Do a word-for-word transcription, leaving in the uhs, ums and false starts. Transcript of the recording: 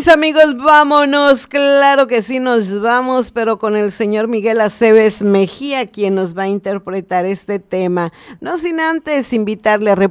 Mis amigos, vámonos, claro que sí nos vamos, pero con el señor Miguel Aceves Mejía, quien nos va a interpretar este tema. No sin antes invitarle a